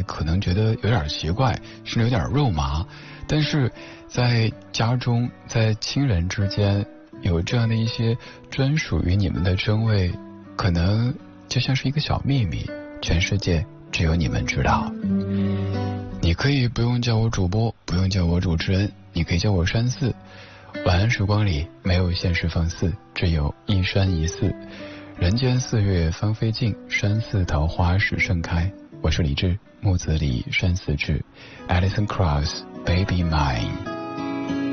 可能觉得有点奇怪，甚至有点肉麻，但是在家中，在亲人之间有这样的一些专属于你们的真味，可能就像是一个小秘密，全世界只有你们知道。你可以不用叫我主播，不用叫我主持人，你可以叫我山寺。晚安时光里没有现实放肆，只有一山一寺。人间四月芳菲尽，山寺桃花始盛开。我是李志，木子李山寺志。Alison Krauss Baby Mine。